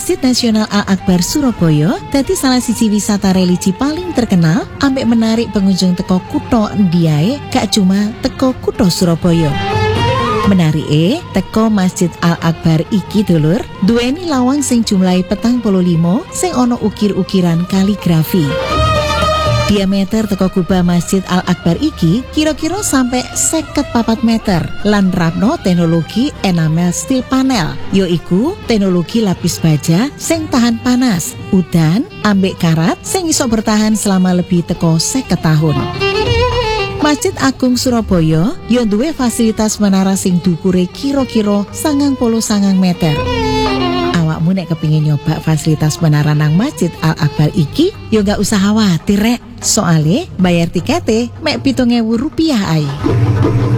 Masjid Nasional Al-Akbar Surabaya dadi salah siji wisata religi paling terkenal ambek menarik pengunjung teko kutha Ndiae gak cuma teko kutha Surabaya. Menarike teko Masjid Al-Akbar iki dulur duweni lawang sing jumlahe 45 sing ana ukir-ukiran kaligrafi. Diameter teko kubah Masjid Al-Akbar iki kira-kira sampai 54 meter lan nerapno teknologi enamel steel panel, yaiku teknologi lapis baja sing tahan panas, udan, ambek karat sing iso bertahan selama lebih teko 50 tahun. Masjid Agung Surabaya yo duwe fasilitas menara sing dukure kira-kira 99 meter. Awakmu nek kepingin nyoba fasilitas menara nang Masjid Al-Akbar iki yo gak usah khawatir rek. Soale bayar tikete mek 7.000 rupiah ae.